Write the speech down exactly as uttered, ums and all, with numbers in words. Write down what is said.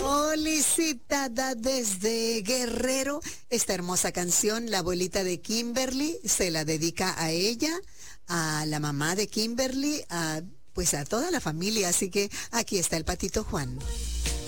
Solicitada desde Guerrero, esta hermosa canción, La abuelita de Kimberly, se la dedica a ella, a la mamá de Kimberly, a, pues a toda la familia. Así que aquí está el Patito Juan.